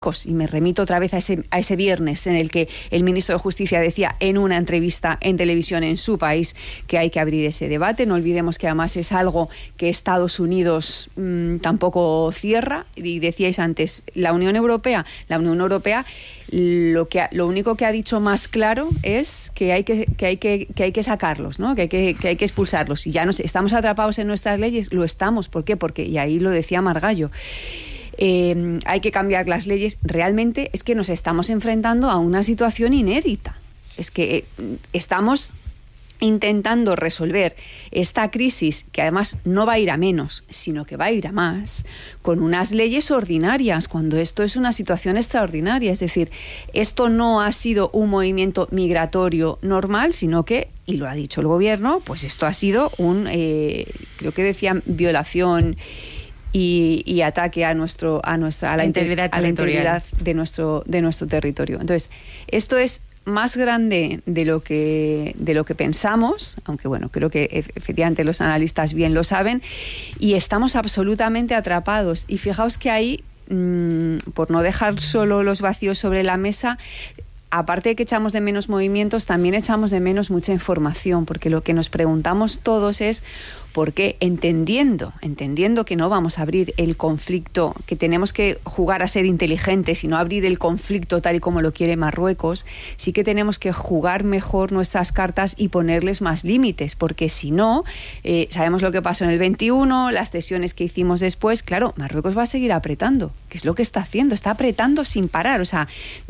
Marruecos. Y me remito otra vez a ese viernes en el que el ministro de Justicia decía en una entrevista en televisión en su país que hay que abrir ese debate. No olvidemos que además es algo que Estados Unidos tampoco cierra. Y decíais antes, la Unión Europea lo único que ha dicho más claro es que hay que sacarlos, ¿no? que hay que expulsarlos. Y ya estamos atrapados en nuestras leyes, lo estamos. ¿Por qué? Porque, y ahí lo decía Margallo, hay que cambiar las leyes. Realmente es que nos estamos enfrentando a una situación inédita. Es que estamos intentando resolver esta crisis, que además no va a ir a menos, sino que va a ir a más, con unas leyes ordinarias, cuando esto es una situación extraordinaria. Es decir, esto no ha sido un movimiento migratorio normal, sino que, y lo ha dicho el gobierno, pues esto ha sido creo que decían, violación y ataque a la integridad de nuestro territorio. Entonces, esto es más grande de lo que pensamos, aunque bueno, creo que efectivamente los analistas bien lo saben, y estamos absolutamente atrapados. Y fijaos que ahí, por no dejar solo los vacíos sobre la mesa, aparte de que echamos de menos movimientos, también echamos de menos mucha información, porque lo que nos preguntamos todos es por qué, entendiendo que no vamos a abrir el conflicto, que tenemos que jugar a ser inteligentes y no abrir el conflicto tal y como lo quiere Marruecos, sí que tenemos que jugar mejor nuestras cartas y ponerles más límites, porque si no, sabemos lo que pasó en el 21, las cesiones que hicimos después. Claro, Marruecos va a seguir apretando, que es lo que está haciendo, está apretando sin parar. O sea,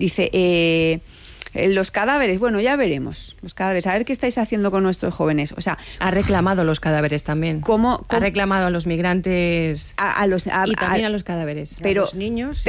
dice, los cadáveres, bueno, ya veremos. Los cadáveres, a ver qué estáis haciendo con nuestros jóvenes. O sea, ha reclamado los cadáveres también. ¿Cómo? Ha reclamado a los migrantes y también a los cadáveres. Pero, a los niños,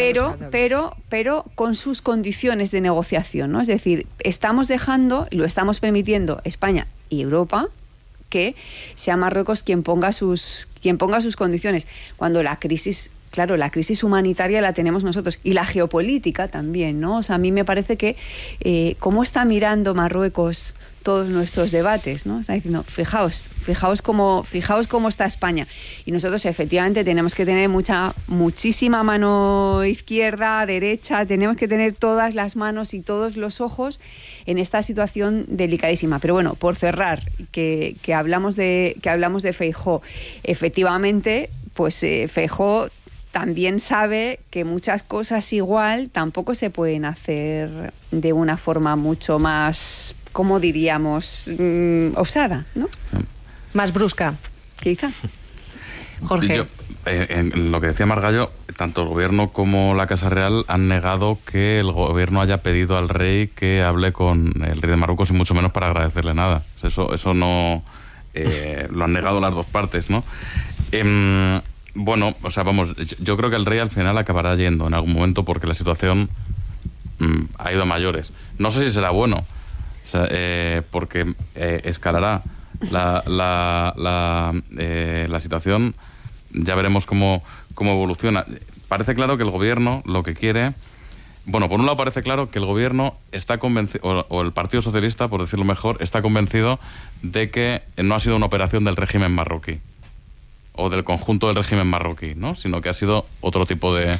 pero con sus condiciones de negociación, ¿no? Es decir, estamos dejando, y lo estamos permitiendo, España y Europa, que sea Marruecos quien ponga sus condiciones. Cuando la crisis humanitaria la tenemos nosotros, y la geopolítica también, ¿no? O sea, a mí me parece que cómo está mirando Marruecos todos nuestros debates, ¿no? Está diciendo, fijaos cómo está España. Y nosotros efectivamente tenemos que tener muchísima mano izquierda, derecha, tenemos que tener todas las manos y todos los ojos en esta situación delicadísima. Pero bueno, por cerrar, que hablamos de Feijóo, efectivamente, pues Feijóo también sabe que muchas cosas igual tampoco se pueden hacer de una forma mucho más, ¿cómo diríamos?, osada, ¿no? Más brusca. Quizá. Jorge. En lo que decía Margallo, tanto el gobierno como la Casa Real han negado que el gobierno haya pedido al rey que hable con el rey de Marruecos, y mucho menos para agradecerle nada. Eso no lo han negado las dos partes, ¿no? Bueno, o sea, vamos, yo creo que el rey al final acabará yendo en algún momento, porque la situación ha ido a mayores. No sé si será bueno, o sea, porque escalará la situación. Ya veremos cómo evoluciona. Parece claro que el gobierno lo que quiere... Bueno, por un lado parece claro que el gobierno está convencido, o el Partido Socialista, por decirlo mejor, está convencido de que no ha sido una operación del régimen marroquí, o del conjunto del régimen marroquí, ¿no? Sino que ha sido otro tipo de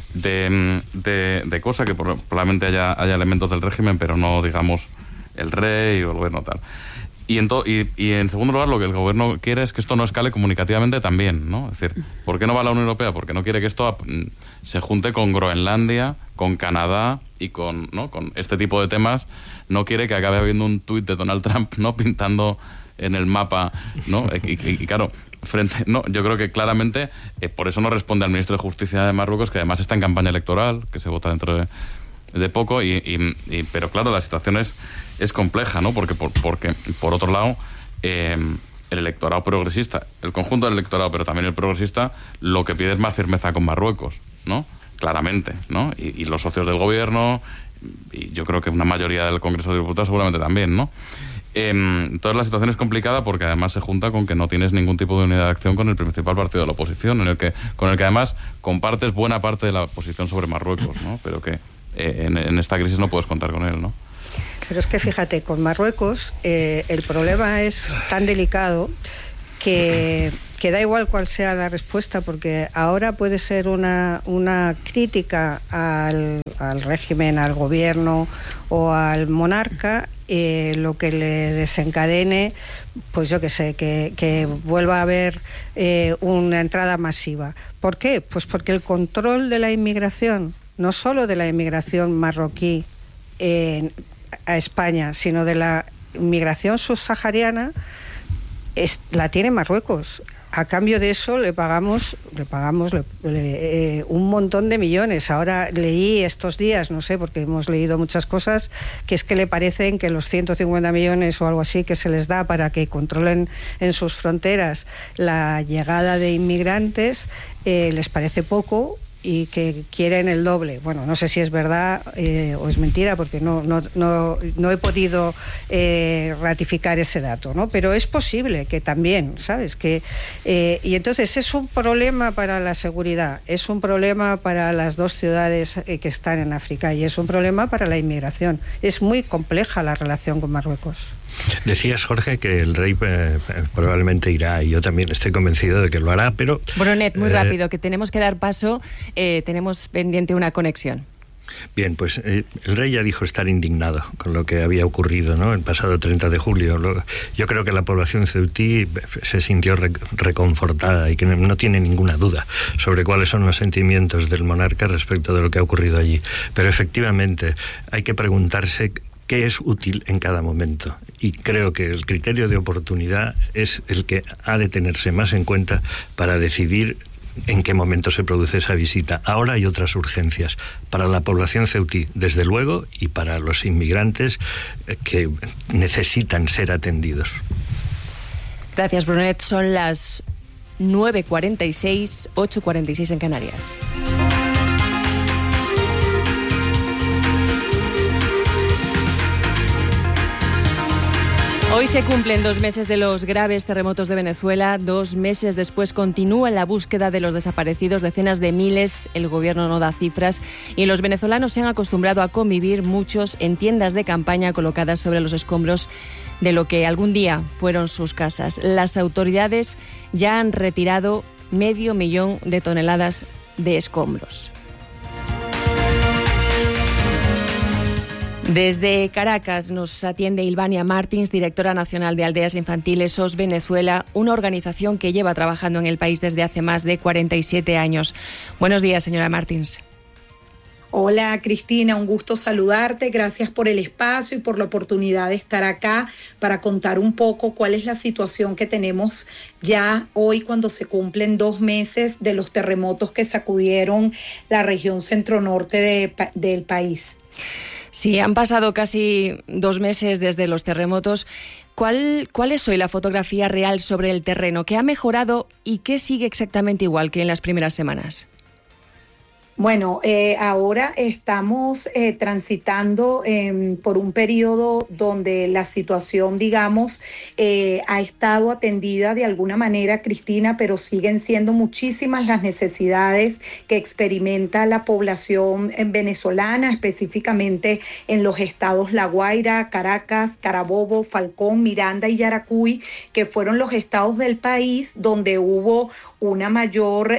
cosa, que probablemente haya elementos del régimen, pero no, digamos, el rey o el gobierno tal. Y en segundo lugar, lo que el gobierno quiere es que esto no escale comunicativamente también, ¿no? Es decir, ¿por qué no va a la Unión Europea? Porque no quiere que esto se junte con Groenlandia, con Canadá y con este tipo de temas. No quiere que acabe habiendo un tuit de Donald Trump, ¿no?, pintando en el mapa, ¿no? Y claro, yo creo que claramente por eso no responde al ministro de Justicia de Marruecos, que además está en campaña electoral, que se vota dentro de poco, pero claro, la situación es compleja, ¿no? Porque por otro lado, el electorado progresista, el conjunto del electorado, pero también el progresista, lo que pide es más firmeza con Marruecos, ¿no? Claramente, ¿no? Y los socios del gobierno, y yo creo que una mayoría del Congreso de Diputados seguramente también, ¿no? Entonces la situación es complicada, porque además se junta con que no tienes ningún tipo de unidad de acción con el principal partido de la oposición, con el que además compartes buena parte de la posición sobre Marruecos, ¿no? Pero que en esta crisis no puedes contar con él, ¿no? Pero es que fíjate, con Marruecos el problema es tan delicado que da igual cuál sea la respuesta, porque ahora puede ser una crítica al al régimen, al gobierno o al monarca lo que le desencadene, pues yo qué sé, que vuelva a haber una entrada masiva. ¿Por qué? Pues porque el control de la inmigración, no solo de la inmigración marroquí a España, sino de la inmigración subsahariana, la tiene Marruecos. A cambio de eso le pagamos un montón de millones. Ahora leí estos días, no sé, porque hemos leído muchas cosas, que es que le parecen que los 150 millones o algo así que se les da para que controlen en sus fronteras la llegada de inmigrantes, les parece poco y que quieren el doble. Bueno, no sé si es verdad o es mentira, porque no he podido ratificar ese dato, ¿no? Pero es posible que también, ¿sabes? Y entonces es un problema para la seguridad, es un problema para las dos ciudades que están en África y es un problema para la inmigración. Es muy compleja la relación con Marruecos. Decías, Jorge, que el rey probablemente irá, y yo también estoy convencido de que lo hará, pero... Brunet, muy rápido, que tenemos que dar paso, tenemos pendiente una conexión. Bien, pues el rey ya dijo estar indignado con lo que había ocurrido, ¿no?, el pasado 30 de julio. Yo creo que la población ceutí se sintió reconfortada y que no tiene ninguna duda sobre cuáles son los sentimientos del monarca respecto de lo que ha ocurrido allí. Pero efectivamente hay que preguntarse qué es útil en cada momento. Y creo que el criterio de oportunidad es el que ha de tenerse más en cuenta para decidir en qué momento se produce esa visita. Ahora hay otras urgencias para la población ceutí, desde luego, y para los inmigrantes que necesitan ser atendidos. Gracias, Brunet. Son las 9:46, 8:46 en Canarias. Hoy se cumplen 2 meses de los graves terremotos de Venezuela. 2 meses después continúa la búsqueda de los desaparecidos. Decenas de miles, el gobierno no da cifras y los venezolanos se han acostumbrado a convivir, muchos en tiendas de campaña colocadas sobre los escombros de lo que algún día fueron sus casas. Las autoridades ya han retirado 500.000 de toneladas de escombros. Desde Caracas nos atiende Ilvania Martins, directora nacional de Aldeas Infantiles SOS Venezuela, una organización que lleva trabajando en el país desde hace más de 47 años. Buenos días, señora Martins. Hola, Cristina, un gusto saludarte. Gracias por el espacio y por la oportunidad de estar acá para contar un poco cuál es la situación que tenemos ya hoy cuando se cumplen 2 meses de los terremotos que sacudieron la región centro-norte del país. Sí, han pasado casi 2 meses desde los terremotos. ¿Cuál es hoy la fotografía real sobre el terreno? ¿Qué ha mejorado y qué sigue exactamente igual que en las primeras semanas? Bueno, ahora estamos transitando por un periodo donde la situación, digamos, ha estado atendida de alguna manera, Cristina, pero siguen siendo muchísimas las necesidades que experimenta la población venezolana, específicamente en los estados La Guaira, Caracas, Carabobo, Falcón, Miranda y Yaracuy, que fueron los estados del país donde hubo una mayor,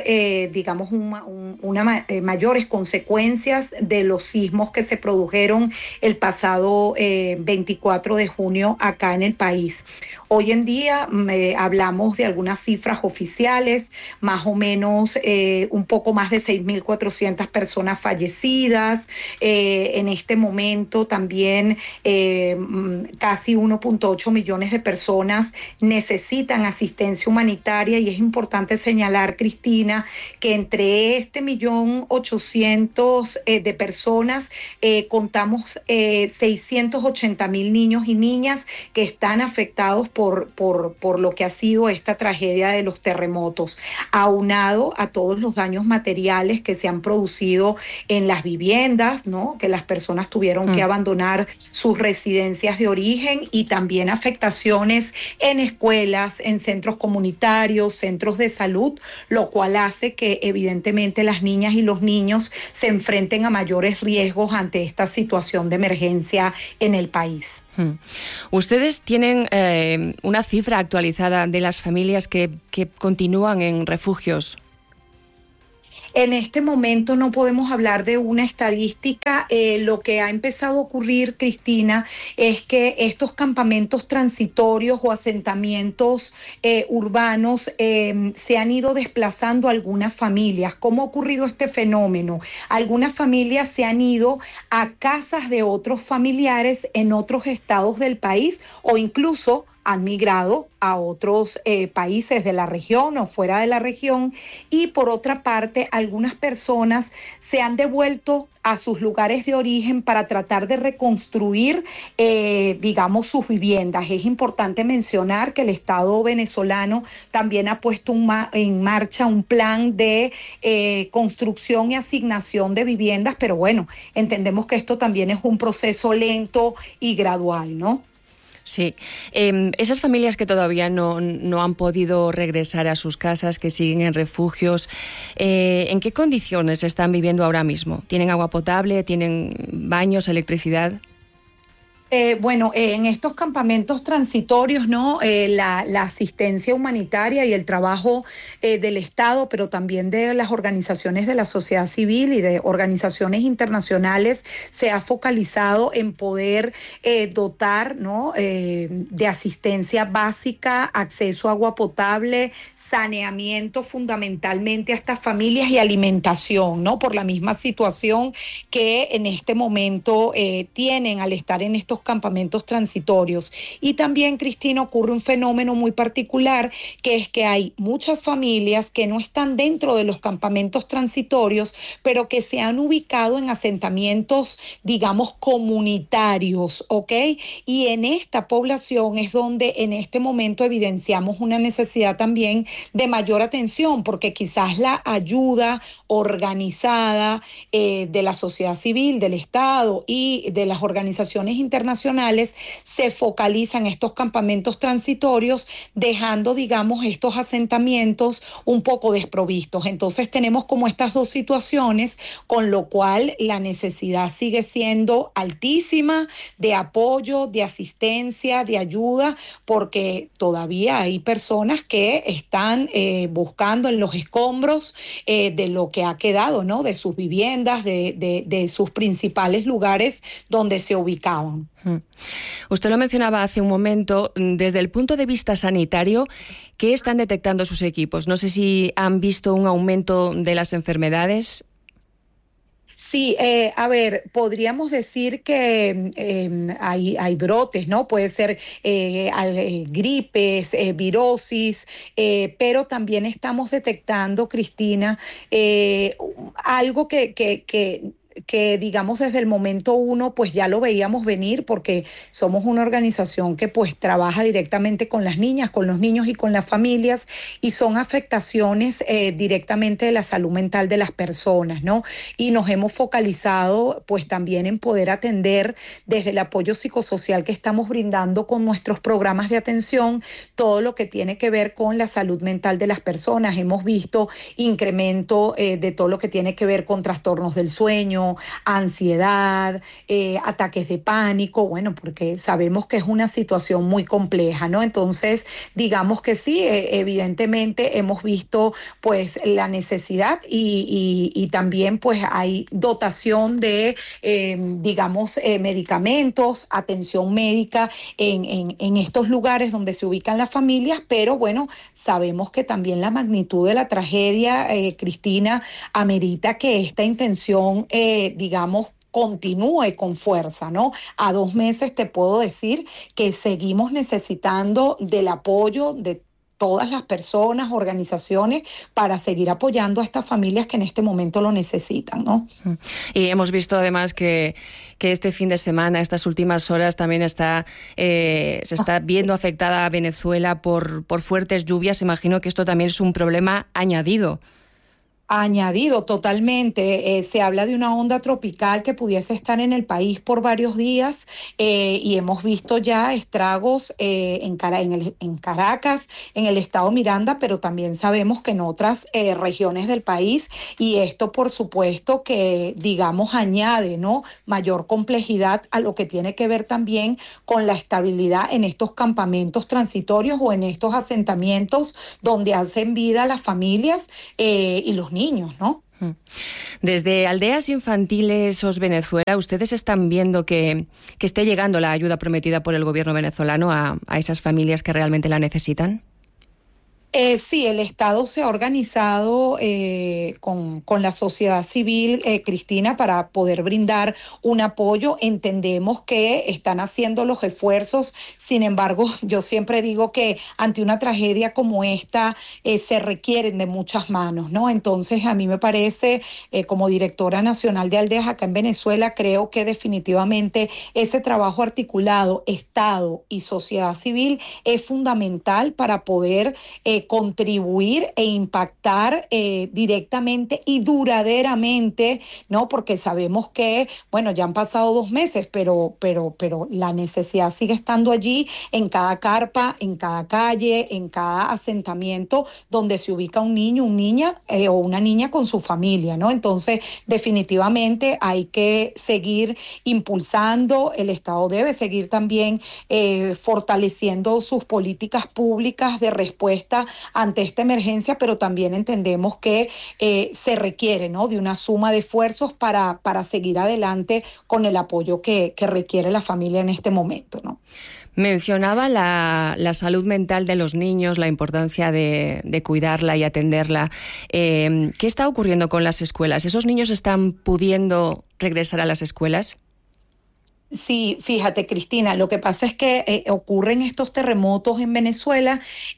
mayores consecuencias de los sismos que se produjeron el pasado 24 de junio acá en el país. Hoy en día hablamos de algunas cifras oficiales, más o menos un poco más de 6.400 personas fallecidas. En este momento también casi 1.8 millones de personas necesitan asistencia humanitaria y es importante señalar, Cristina, que entre 1.800.000 de personas contamos 680.000 niños y niñas que están afectados por lo que ha sido esta tragedia de los terremotos, aunado a todos los daños materiales que se han producido en las viviendas, ¿no?, que las personas tuvieron que abandonar sus residencias de origen, y también afectaciones en escuelas, en centros comunitarios, centros de salud, lo cual hace que evidentemente las niñas y los niños se enfrenten a mayores riesgos ante esta situación de emergencia en el país. ¿Ustedes tienen una cifra actualizada de las familias que continúan en refugios? En este momento no podemos hablar de una estadística. Lo que ha empezado a ocurrir, Cristina, es que estos campamentos transitorios o asentamientos urbanos se han ido desplazando a algunas familias. ¿Cómo ha ocurrido este fenómeno? Algunas familias se han ido a casas de otros familiares en otros estados del país o incluso han migrado a otros países de la región o fuera de la región, y por otra parte algunas personas se han devuelto a sus lugares de origen para tratar de reconstruir, digamos, sus viviendas. Es importante mencionar que el Estado venezolano también ha puesto en marcha un plan de construcción y asignación de viviendas, pero bueno, entendemos que esto también es un proceso lento y gradual, ¿no? Sí, esas familias que todavía no han podido regresar a sus casas, que siguen en refugios, ¿en qué condiciones están viviendo ahora mismo? ¿Tienen agua potable? ¿Tienen baños, electricidad? Bueno, en estos campamentos transitorios, ¿no? La asistencia humanitaria y el trabajo del Estado, pero también de las organizaciones de la sociedad civil y de organizaciones internacionales, se ha focalizado en poder dotar, ¿no? De asistencia básica, acceso a agua potable, saneamiento fundamentalmente a estas familias y alimentación, ¿no? Por la misma situación que en este momento tienen al estar en estos campamentos transitorios. Y también, Cristina, ocurre un fenómeno muy particular, que es que hay muchas familias que no están dentro de los campamentos transitorios, pero que se han ubicado en asentamientos, digamos, comunitarios, ¿ok? Y en esta población es donde en este momento evidenciamos una necesidad también de mayor atención, porque quizás la ayuda organizada de la sociedad civil, del Estado y de las organizaciones internacionales se focaliza en estos campamentos transitorios, dejando, digamos, estos asentamientos un poco desprovistos. Entonces tenemos como estas dos situaciones, con lo cual la necesidad sigue siendo altísima de apoyo, de asistencia, de ayuda, porque todavía hay personas que están buscando en los escombros de lo que ha quedado, ¿no? De sus viviendas, de sus principales lugares donde se ubicaban. Usted lo mencionaba hace un momento, desde el punto de vista sanitario, ¿qué están detectando sus equipos? No sé si han visto un aumento de las enfermedades. Sí, a ver, podríamos decir que hay brotes, ¿no? Puede ser gripes, virosis, pero también estamos detectando, Cristina, algo que digamos desde el momento uno pues ya lo veíamos venir, porque somos una organización que pues trabaja directamente con las niñas, con los niños y con las familias, y son afectaciones directamente de la salud mental de las personas, ¿no? Y nos hemos focalizado pues también en poder atender desde el apoyo psicosocial que estamos brindando con nuestros programas de atención todo lo que tiene que ver con la salud mental de las personas. Hemos visto incremento de todo lo que tiene que ver con trastornos del sueño, ansiedad, ataques de pánico, bueno, porque sabemos que es una situación muy compleja, ¿no? Entonces, digamos que sí, evidentemente hemos visto pues la necesidad y también pues hay dotación de, digamos, medicamentos, atención médica en estos lugares donde se ubican las familias, pero bueno, sabemos que también la magnitud de la tragedia, Cristina, amerita que esta intención digamos, continúe con fuerza, ¿no? A 2 meses te puedo decir que seguimos necesitando del apoyo de todas las personas, organizaciones, para seguir apoyando a estas familias que en este momento lo necesitan, ¿no? Y hemos visto además que este fin de semana, estas últimas horas, también se está viendo afectada a Venezuela por fuertes lluvias. Imagino que esto también es un problema añadido. Añadido totalmente, se habla de una onda tropical que pudiese estar en el país por varios días y hemos visto ya estragos en Caracas, en el estado Miranda, pero también sabemos que en otras regiones del país, y esto por supuesto que digamos añade, ¿no?, mayor complejidad a lo que tiene que ver también con la estabilidad en estos campamentos transitorios o en estos asentamientos donde hacen vida las familias y los niños, ¿no? Desde Aldeas Infantiles SOS Venezuela, ¿ustedes están viendo que esté llegando la ayuda prometida por el gobierno venezolano a esas familias que realmente la necesitan? Sí, el Estado se ha organizado con la sociedad civil, Cristina, para poder brindar un apoyo. Entendemos que están haciendo los esfuerzos. Sin embargo, yo siempre digo que ante una tragedia como esta se requieren de muchas manos, ¿no? Entonces, a mí me parece, como directora nacional de Aldeas acá en Venezuela, creo que definitivamente ese trabajo articulado, Estado y sociedad civil, es fundamental para poder contribuir e impactar directamente y duraderamente, ¿no? Porque sabemos que, bueno, ya han pasado 2 meses, pero la necesidad sigue estando allí en cada carpa, en cada calle, en cada asentamiento donde se ubica un niño, una niña o una niña con su familia, ¿no? Entonces, definitivamente hay que seguir impulsando, el Estado debe seguir también fortaleciendo sus políticas públicas de respuesta ante esta emergencia, pero también entendemos que se requiere, ¿no?, de una suma de esfuerzos para seguir adelante con el apoyo que requiere la familia en este momento, ¿no? Mencionaba la salud mental de los niños, la importancia de cuidarla y atenderla. ¿Qué está ocurriendo con las escuelas? ¿Esos niños están pudiendo regresar a las escuelas? Sí, fíjate, Cristina, lo que pasa es que ocurren estos terremotos en Venezuela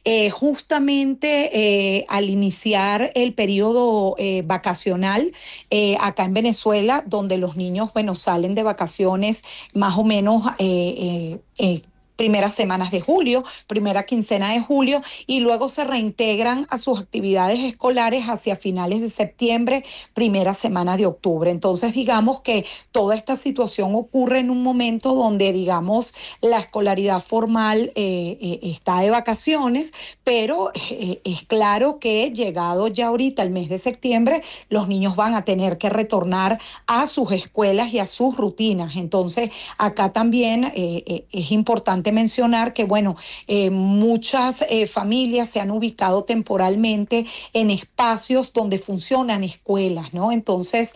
justamente al iniciar el periodo vacacional acá en Venezuela, donde los niños, bueno, salen de vacaciones más o menos primeras semanas de julio, primera quincena de julio, y luego se reintegran a sus actividades escolares hacia finales de septiembre, primera semana de octubre. Entonces, digamos que toda esta situación ocurre en un momento donde, digamos, la escolaridad formal está de vacaciones, pero es claro que llegado ya ahorita el mes de septiembre, los niños van a tener que retornar a sus escuelas y a sus rutinas. Entonces, acá también es importante mencionar que, bueno, muchas familias se han ubicado temporalmente en espacios donde funcionan escuelas, ¿no? Entonces,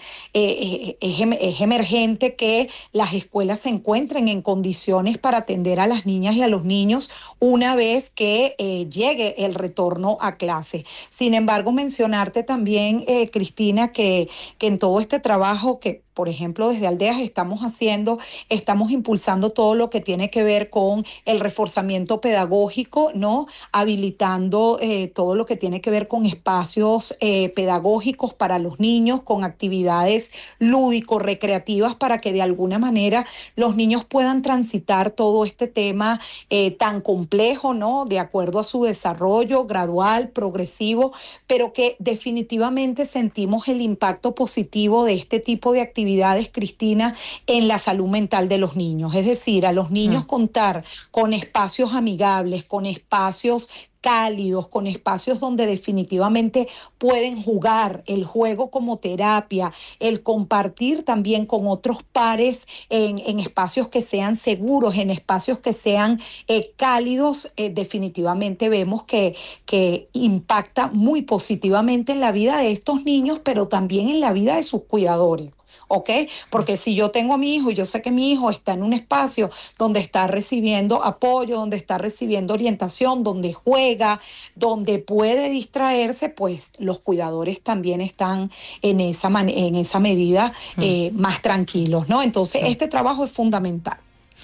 es emergente que las escuelas se encuentren en condiciones para atender a las niñas y a los niños una vez que llegue el retorno a clase. Sin embargo, mencionarte también, Cristina, que en todo este trabajo que, por ejemplo, desde Aldeas estamos impulsando todo lo que tiene que ver con el reforzamiento pedagógico, ¿no? Habilitando todo lo que tiene que ver con espacios pedagógicos para los niños, con actividades lúdico-recreativas para que de alguna manera los niños puedan transitar todo este tema tan complejo, ¿no? De acuerdo a su desarrollo gradual, progresivo, pero que definitivamente sentimos el impacto positivo de este tipo de actividades, Cristina, en la salud mental de los niños. Es decir, a los niños contar con espacios amigables, con espacios cálidos, con espacios donde definitivamente pueden jugar, el juego como terapia, el compartir también con otros pares en espacios que sean seguros, en espacios que sean cálidos, definitivamente vemos que impacta muy positivamente en la vida de estos niños, pero también en la vida de sus cuidadores. ¿Ok? Porque si yo tengo a mi hijo y yo sé que mi hijo está en un espacio donde está recibiendo apoyo, donde está recibiendo orientación, donde juega, donde puede distraerse, pues los cuidadores también están en esa medida más tranquilos, ¿no? Entonces, este trabajo es fundamental.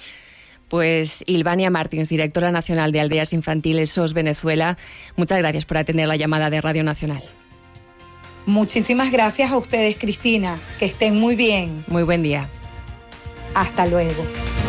Pues Ilvania Martins, directora nacional de Aldeas Infantiles SOS Venezuela, muchas gracias por atender la llamada de Radio Nacional. Muchísimas gracias a ustedes, Cristina. Que estén muy bien. Muy buen día. Hasta luego.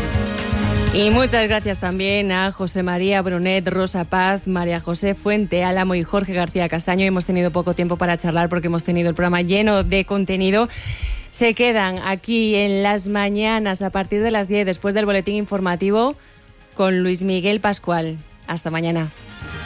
Y muchas gracias también a José María Brunet, Rosa Paz, María José Fuente Álamo y Jorge García Castaño. Hemos tenido poco tiempo para charlar porque hemos tenido el programa lleno de contenido. Se quedan aquí en las mañanas a partir de las 10 después del boletín informativo con Luis Miguel Pascual. Hasta mañana.